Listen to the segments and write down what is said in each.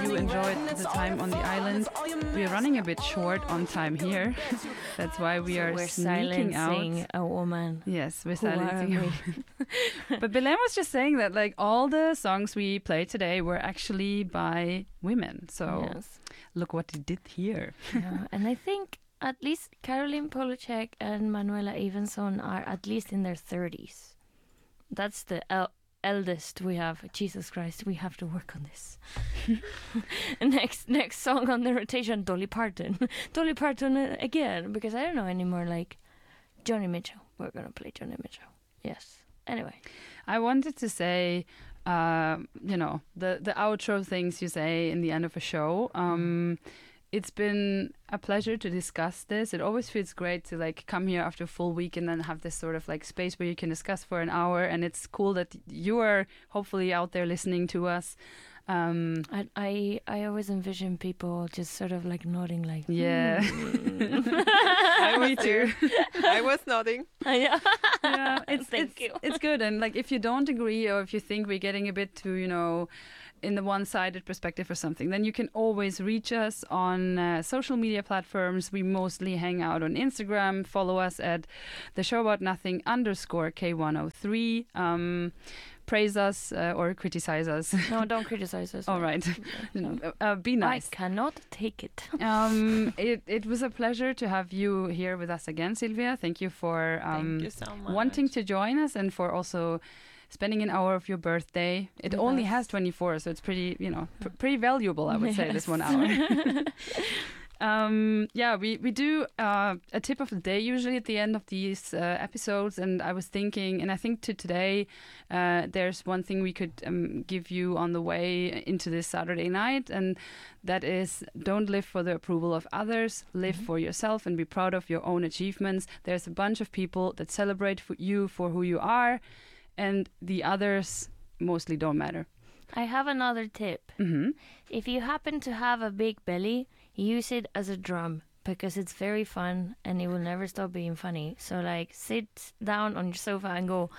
you enjoyed the time on the island. We're running a bit short on time here. That's why we're sneaking silencing out. a woman. Yes, we're Who are silencing a we? woman. But Belen was just saying that like all the songs we played today were actually by women. So Yes. look what he did here. Yeah, and I think at least Caroline Polachek and Manuela Evenson are at least in their 30s. That's the eldest we have. Jesus Christ, we have to work on this. Next song on the rotation, Dolly Parton. Dolly Parton again, because I don't know anymore, like Johnny Mitchell. We're going to play Johnny Mitchell. Yes. Anyway. I wanted to say, the outro things you say in the end of a show. It's been a pleasure to discuss this. It always feels great to like come here after a full week and then have this sort of like space where you can discuss for an hour. And it's cool that you are hopefully out there listening to us. I always envision people just sort of like nodding like, yeah. Me too. I was nodding. Yeah. Yeah, Thank you. It's good. And like if you don't agree or if you think we're getting a bit too, in the one-sided perspective or something, then you can always reach us on social media platforms. We mostly hang out on Instagram. Follow us at @theshowaboutonothing_K103. Praise us or criticize us. No, don't criticize us. All right. No. Be nice. I cannot take it. It was a pleasure to have you here with us again, Sylvia. Thank you for Thank you so much. wanting to join us and for also spending an hour of your birthday. It With only us. has 24, so it's pretty, pretty valuable, I would say, this 1 hour. We do a tip of the day usually at the end of these episodes, and I was thinking, and I think today there's one thing we could give you on the way into this Saturday night, and that is don't live for the approval of others, live for yourself and be proud of your own achievements. There's a bunch of people that celebrate you for who you are, and the others mostly don't matter. I have another tip. Mm-hmm. If you happen to have a big belly, use it as a drum because it's very fun and it will never stop being funny. So like sit down on your sofa and go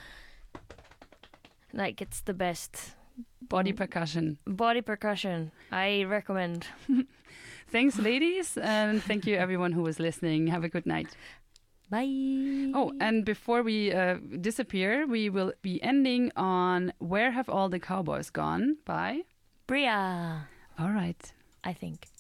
like it's the best. Body percussion. Body percussion. I recommend. Thanks, ladies, and thank you everyone who was listening. Have a good night. Bye. Oh, and before we disappear, we will be ending on Where Have All the Cowboys Gone by Bria, All right. I think.